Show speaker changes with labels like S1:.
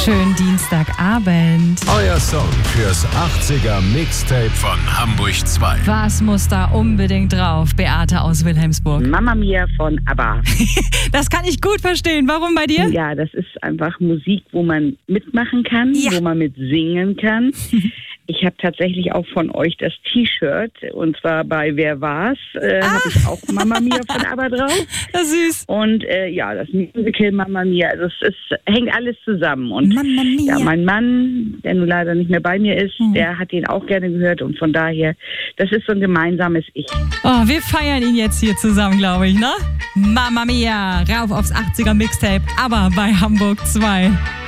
S1: Schönen Dienstagabend.
S2: Euer Song fürs 80er Mixtape von Hamburg 2.
S1: Was muss da unbedingt drauf, Beate aus Wilhelmsburg?
S3: Mamma Mia von ABBA.
S1: Das kann ich gut verstehen. Warum bei dir?
S3: Ja, das ist einfach Musik, wo man mitmachen kann, wo man mit singen kann. Ich habe tatsächlich auch von euch das T-Shirt, und zwar bei Wer war's, habe ich auch Mamma Mia von ABBA drauf.
S1: Das ist süß.
S3: Und das Musical Mamma Mia, also es hängt alles zusammen. Und
S1: Mamma Mia.
S3: ja, mein Mann, der nun leider nicht mehr bei mir ist, der hat ihn auch gerne gehört, und von daher, das ist so ein gemeinsames Ich.
S1: Oh, wir feiern ihn jetzt hier zusammen, glaube ich, ne? Mamma Mia, rauf aufs 80er Mixtape, aber bei Hamburg 2.